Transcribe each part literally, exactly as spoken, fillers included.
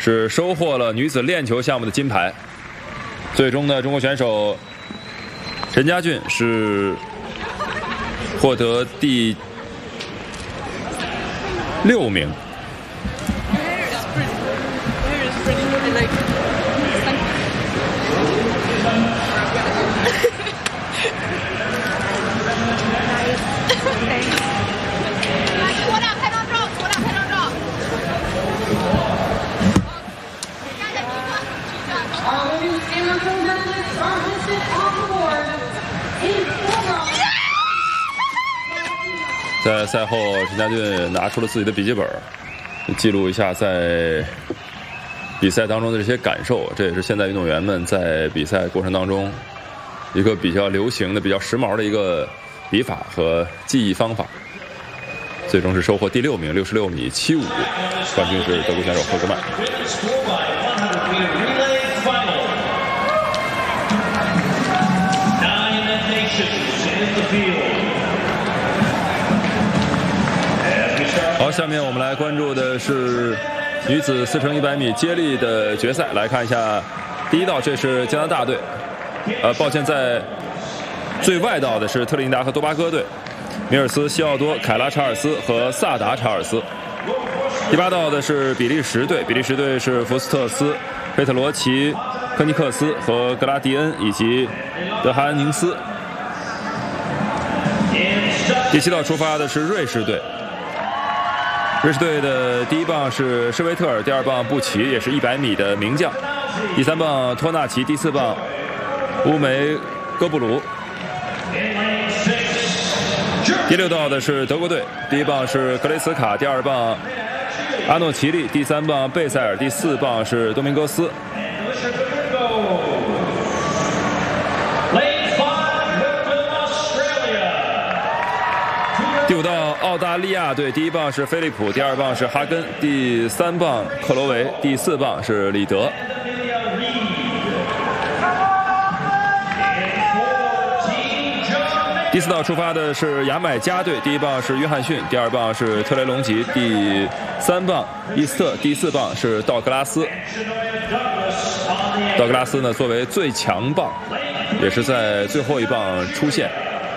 是收获了女子链球项目的金牌。最终呢，中国选手陈家俊是获得第六名。 我俩拍张照，我俩拍张照。 在赛后，陈家俊拿出了自己的笔记本，记录一下在比赛当中的这些感受。这也是现在运动员们在比赛过程当中一个比较流行的、比较时髦的一个笔法和记忆方法。最终是收获第六名，六十六米七五，冠军是德国选手赫格曼。好，下面我们来关注的是女子四乘一百米接力的决赛。来看一下第一道，这是加拿大队。呃，抱歉，在最外道的是特立尼达和多巴哥队，米尔斯、西奥多、凯拉查尔斯和萨达查尔斯。第八道的是比利时队，比利时队是福斯特斯、佩特罗奇、科尼克斯和格拉迪恩以及德哈恩宁斯。第七道出发的是瑞士队。瑞士队的第一棒是施维特尔，第二棒布奇，也是一百米的名将。第三棒托纳奇，第四棒乌梅戈布鲁。第六道的是德国队，第一棒是格雷斯卡，第二棒阿诺齐利，第三棒贝塞尔，第四棒是多明戈斯。第五道澳大利亚队，第一棒是菲利普，第二棒是哈根，第三棒克罗维，第四棒是里德。第四道出发的是牙买加队，第一棒是约翰逊，第二棒是特雷隆吉，第三棒伊斯特，第四棒是道格拉斯。道格拉斯呢，作为最强棒，也是在最后一棒出现。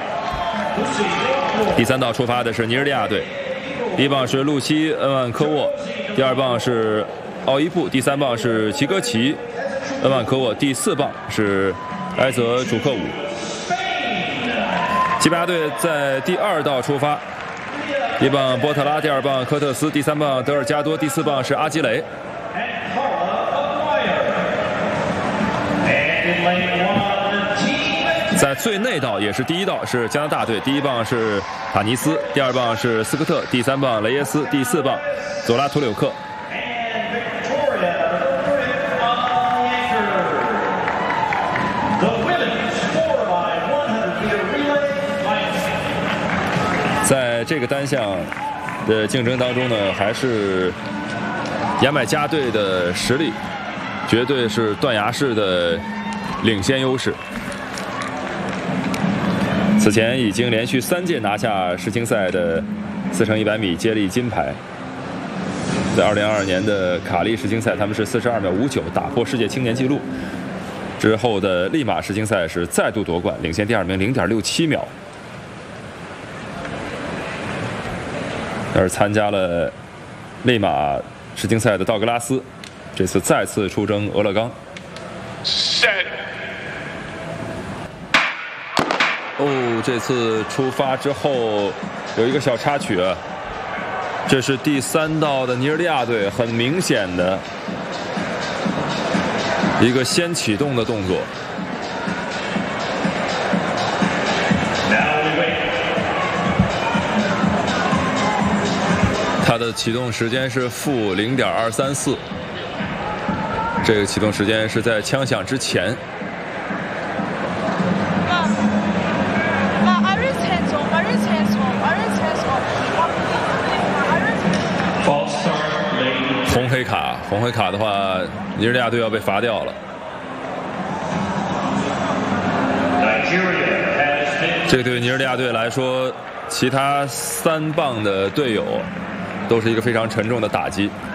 第三道出发的是尼日利亚队，第一棒是露西恩万科沃，第二棒是奥伊布，第三棒是齐戈奇恩万科沃，第四棒是埃泽主克武。西班牙队在第二道出发，第一棒波特拉，第二棒科特斯，第三棒德尔加多，第四棒是阿基雷。在最内道也是第一道是加拿大队，第一棒是塔尼斯，第二棒是斯科特，第三棒雷耶斯，第四棒佐拉图柳克。在这个单项的竞争当中呢，还是牙买加队的实力绝对是断崖式的领先优势。此前已经连续三届拿下世青赛的四乘一百米接力金牌，在二零二二年的卡利世青赛，他们是四十二秒五九打破世界青年纪录。之后的利马世青赛是再度夺冠，领先第二名零点六七秒。而参加了利马世青赛的道格拉斯，这次再次出征俄勒冈。哦，这次出发之后有一个小插曲啊，这是第三道的尼日利亚队很明显的一个先启动的动作。它的启动时间是负零点二三四，这个启动时间是在枪响之前。红黑卡，红黑卡的话，尼日利亚队要被罚掉了。这个对于尼日利亚队来说，其他三棒的队友都是一个非常沉重的打击。